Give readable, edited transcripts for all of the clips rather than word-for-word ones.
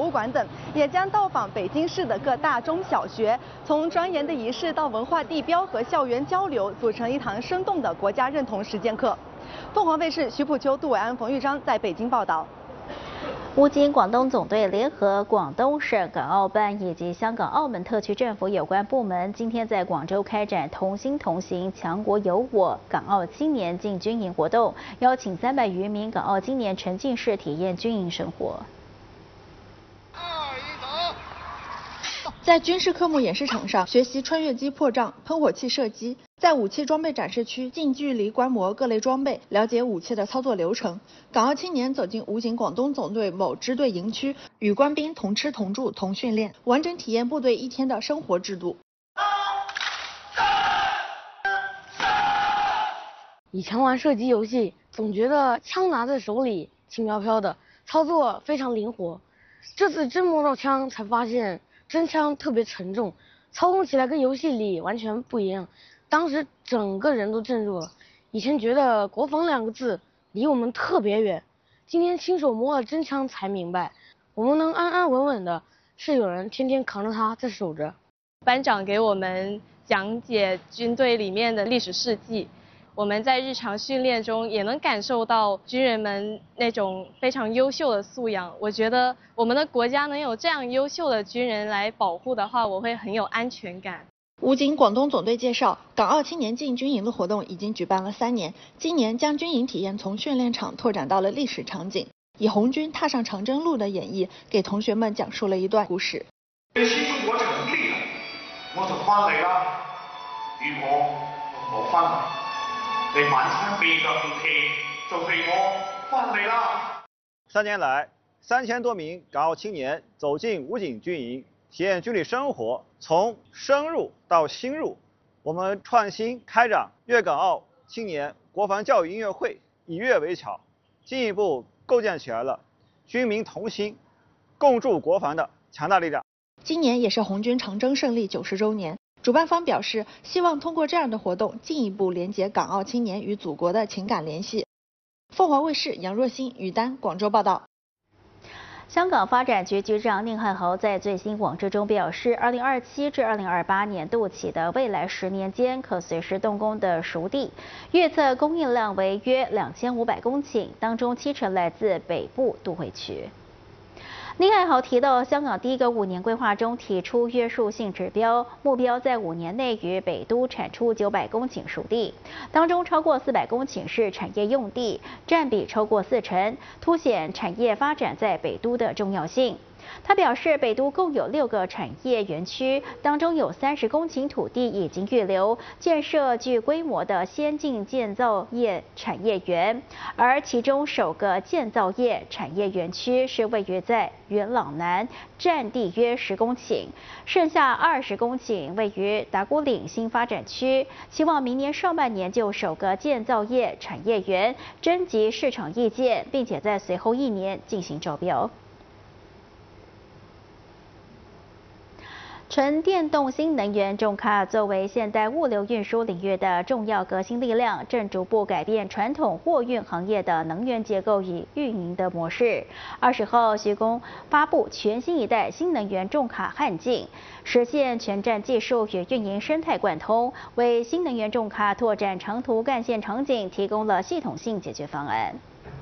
术馆等，也将到访北京市的各大中小学，从庄严的仪式到文化地标和校园交流，组成一堂生动的国家认同实践课。凤凰卫视徐普秋、杜伟安、冯玉章在北京报道。 乌金广东总队联合广东省港澳办以及香港、澳门特区政府有关部门，今天在广州开展同心同行、强国有我港澳青年进军营活动，邀请300余名港澳青年沉浸式体验军营生活。 在军事科目演示场上，学习穿越机破障、喷火器射击；在武器装备展示区近距离观摩各类装备，了解武器的操作流程。港澳青年走进武警广东总队某支队营区，与官兵同吃同住同训练，完整体验部队1天的生活制度。 以前玩射击游戏，总觉得枪拿在手里轻飘飘的，操作非常灵活。这次真摸到枪，才发现真枪特别沉重，操控起来跟游戏里完全不一样。当时整个人都镇住了。以前觉得国防2个字离我们特别远，今天亲手摸了真枪才明白，我们能安安稳稳的，是有人天天扛着它在守着。 班长给我们讲解军队里面的历史事迹，我们在日常训练中也能感受到军人们那种非常优秀的素养。我觉得我们的国家能有这样优秀的军人来保护的话，我会很有安全感。 武警广东总队介绍，港澳青年进军营的活动已经举办了3年，今年将军营体验从训练场拓展到了历史场景，以红军踏上长征路的演绎，给同學們講述了一段故事。 新中國成立，我就翻嚟啦。如果我冇翻嚟，你晚餐備嘅武器就係我翻嚟啦。 3年來，3000多名港澳青年走進武警軍營，體驗軍旅生活，從深入到新入。我們創新開展粵港澳青年國防教育音樂會，以粵為橋，進一步構建起來了軍民同心、共築國防的強大力量。 今年也是紅軍長征勝利90週年，主辦方表示，希望通過這樣的活動，進一步連結港澳青年與祖國的情感聯繫。鳳凰衛視楊若欣、於丹廣州報道。 香港發展局局長寧漢豪在最新網誌中表示，2027至2028年度起的未來10年間可隨時動工的熟地，預測供應量為約2500公頃，當中70%來自北部都會區。寧漢豪提到，香港第一個5年規劃中提出約束性指標，目標在5年內於北都產出900公頃熟地，當中超過400公頃是產業用地，佔比超過40%，凸顯產業發展在北都的重要性。他表示，北都共有6個產業園區，當中有30公頃土地已經預留，建設具規模的先進建造業產業園，而其中首個建造業產業園區是位於在元朗南，佔地約10公頃，剩下20公頃位於打鼓嶺新發展區，希望明年上半年就首個建造業產業園徵集市場意見，並且在隨後1年進行招標。純電動新能源重卡作為現代物流運輸領域的重要革新力量，正逐步改變傳統貨運行業的能源結構與運營的模式。20號，徐工發布全新一代新能源重卡漢境，實現全站技術與運營生態貫通，為新能源重卡拓展長途幹線場景提供了系統性解決方案。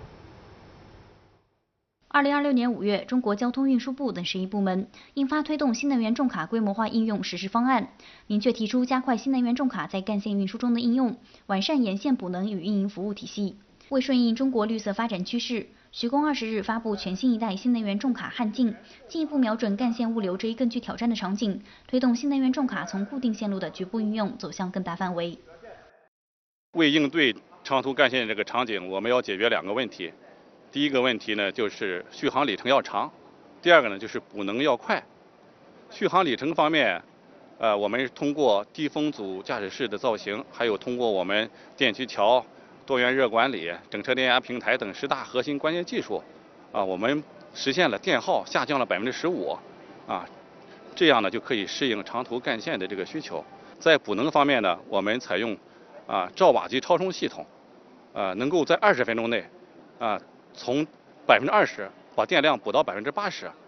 2026年5月，中国交通运输部等11部門印發推動新能源重卡規模化應用實施方案，明確提出加快新能源重卡在幹線運輸中的應用，完善沿線補能與運營服務體系。為順應中國綠色發展趨勢，徐工20日發布全新一代新能源重卡漢境，進一步瞄準幹線物流這一更具挑戰的場景，推動新能源重卡從固定線路的局部運用走向更大範圍。 為應對長途幹線這個場景，我們要解決2個問題。第一個問題呢，就是續航里程要長；第二個呢，就是補能要快。續航里程方面，我們通過低風阻駕駛室的造型，還有通過我們電驅橋、多元熱管理、整車電壓平台等10大核心關鍵技術，我們實現了電耗下降了15%，這樣呢就可以適應長途幹線的這個需求。在補能方面呢，我們採用兆瓦級超充系統，能夠在20分鐘內從20%把電量補到80%。